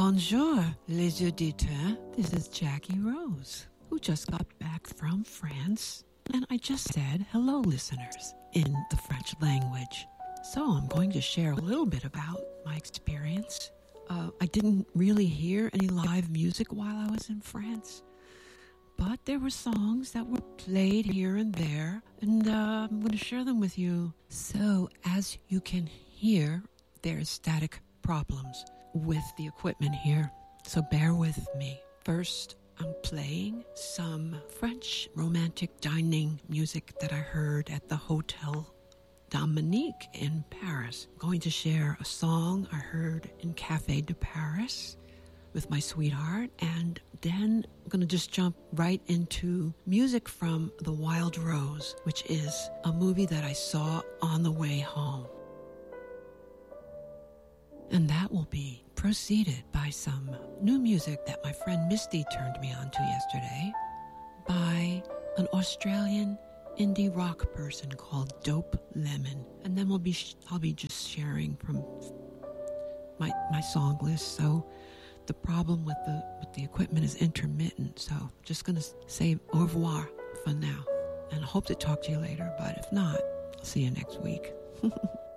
Bonjour, les auditeurs. This is Jackie Rose, who just got back from France. And I just said hello, listeners, in the French language. So I'm going to share a little bit about my experience. I didn't really hear any live music while I was in France, but there were songs that were played here and there, and I'm going to share them with you. So as you can hear, there's static problems with the equipment here, so bear with me. First, I'm playing some French romantic dining music that I heard at the Hotel Dominique in Paris. I'm going to share a song I heard in Café de Paris with my sweetheart, and then I'm going to just jump right into music from The Wild Rose, which is a movie that I saw on the way home. And that will be preceded by some new music that my friend Misty turned me on to yesterday by an Australian indie rock person called Dope Lemon. And then I'll be just sharing from my song list. So the problem with the equipment is intermittent. So I'm just going to say au revoir for now. And I hope to talk to you later. But if not, I'll see you next week.